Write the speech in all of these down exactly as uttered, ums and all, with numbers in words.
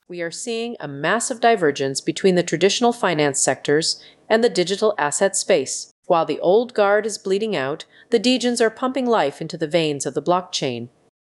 We are seeing a massive divergence between the traditional finance sectors and the digital asset space. While the old guard is bleeding out, the degens are pumping life into the veins of the blockchain.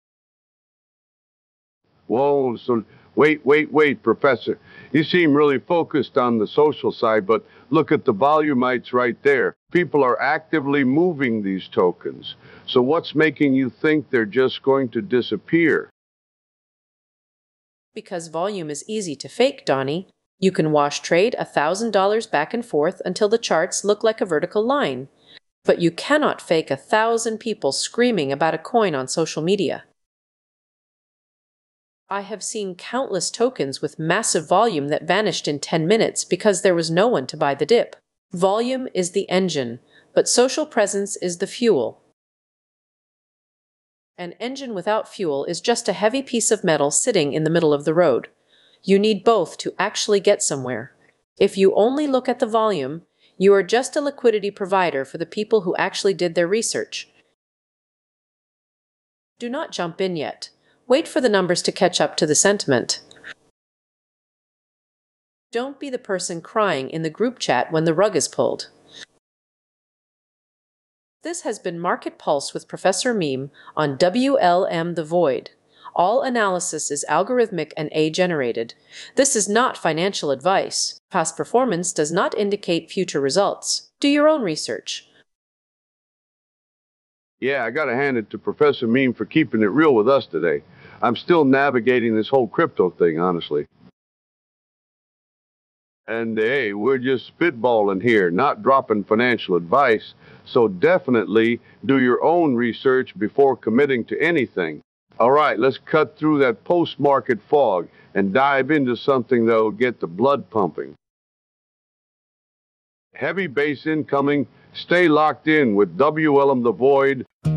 Whoa, so wait, wait, wait, Professor. You seem really focused on the social side, but look at the volumites right there. People are actively moving these tokens. So what's making you think they're just going to disappear? Because volume is easy to fake, Donnie. You can wash trade one thousand dollars back and forth until the charts look like a vertical line. But you cannot fake a thousand people screaming about a coin on social media. I have seen countless tokens with massive volume that vanished in ten minutes because there was no one to buy the dip. Volume is the engine, but social presence is the fuel. An engine without fuel is just a heavy piece of metal sitting in the middle of the road. You need both to actually get somewhere. If you only look at the volume, you are just a liquidity provider for the people who actually did their research. Do not jump in yet. Wait for the numbers to catch up to the sentiment. Don't be the person crying in the group chat when the rug is pulled. This has been Market Pulse with Professor Meme on W L M The Void. All analysis is algorithmic and A-generated. This is not financial advice. Past performance does not indicate future results. Do your own research. Yeah, I gotta hand it to Professor Meme for keeping it real with us today. I'm still navigating this whole crypto thing, honestly. And hey, we're just spitballing here, not dropping financial advice. So definitely do your own research before committing to anything. All right, let's cut through that post-market fog and dive into something that'll get the blood pumping. Heavy base incoming. Stay locked in with W L M The Void.